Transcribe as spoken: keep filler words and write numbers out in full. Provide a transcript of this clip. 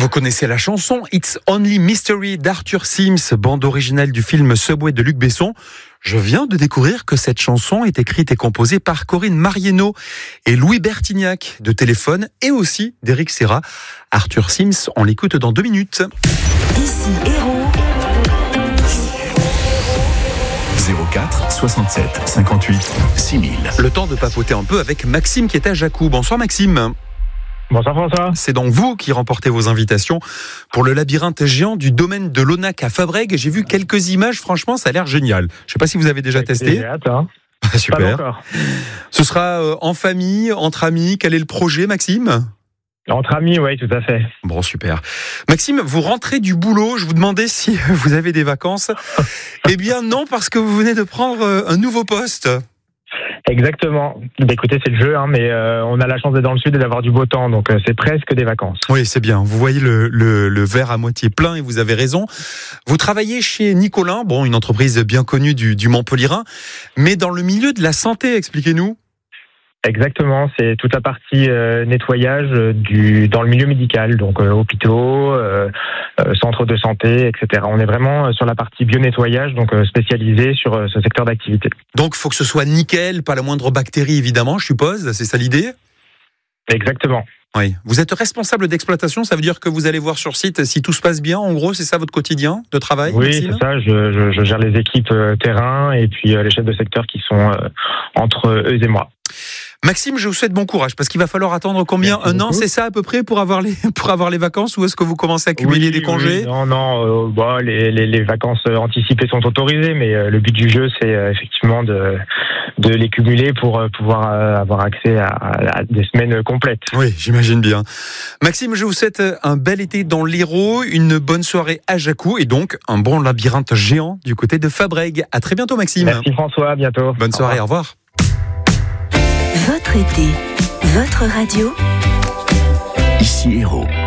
Vous connaissez la chanson It's Only Mystery d'Arthur Sims, bande originale du film Subway de Luc Besson. Je viens de découvrir que cette chanson est écrite et composée par Corinne Marieno et Louis Bertignac de Téléphone et aussi d'Éric Serra. Arthur Sims, on l'écoute dans deux minutes. Ici Héros. zéro quatre soixante-sept cinquante-huit six mille. Le temps de papoter un peu avec Maxime qui est à Jacou. Bonsoir Maxime. Bonsoir François. C'est donc vous qui remportez vos invitations pour le labyrinthe géant du domaine de l'Aunac à Fabrègues. J'ai vu quelques images, franchement ça a l'air génial. Je ne sais pas si vous avez déjà testé. J'ai hâte, hein. Super. Pas encore. Ce sera euh, en famille, entre amis. Quel est le projet Maxime ? Entre amis, oui, tout à fait. Bon, super. Maxime, vous rentrez du boulot. Je vous demandais si vous avez des vacances. Eh bien non, parce que vous venez de prendre euh, un nouveau poste. Exactement. Écoutez, c'est le jeu, hein, mais euh, on a la chance d'être dans le sud et d'avoir du beau temps, donc euh, c'est presque des vacances. Oui, c'est bien. Vous voyez le, le, le verre à moitié plein et vous avez raison. Vous travaillez chez Nicolin, bon, une entreprise bien connue du, du Montpellierin, mais dans le milieu de la santé, expliquez-nous. Exactement, c'est toute la partie euh, nettoyage euh, du dans le milieu médical, donc euh, hôpitaux, euh, euh, centres de santé, et cetera. On est vraiment sur la partie bio-nettoyage, donc euh, spécialisé sur euh, ce secteur d'activité. Donc, il faut que ce soit nickel, pas la moindre bactérie, évidemment, je suppose. C'est ça l'idée ? Exactement. Oui. Vous êtes responsable d'exploitation, ça veut dire que vous allez voir sur site si tout se passe bien. En gros, c'est ça votre quotidien de travail ? Oui, Maxime ? c'est ça. Je, je, je gère les équipes euh, terrain et puis euh, les chefs de secteur qui sont euh, entre eux et moi. Maxime, je vous souhaite bon courage parce qu'il va falloir attendre combien ? Merci Un an, beaucoup. c'est ça à peu près pour avoir les pour avoir les vacances ou est-ce que vous commencez à cumuler Oui, des congés ? oui, Non, non. Euh, bah, les, les, les vacances anticipées sont autorisées, mais euh, le but du jeu, c'est euh, effectivement de de les cumuler pour euh, pouvoir euh, avoir accès à, à des semaines complètes. Oui, j'imagine bien. Maxime, je vous souhaite un bel été dans l'Hérault, une bonne soirée à Jacou et donc un bon labyrinthe géant du côté de Fabrègues. À très bientôt, Maxime. Merci François, à bientôt. Bonne Au soirée, revoir. au revoir. Votre été, votre radio. Ici Héros.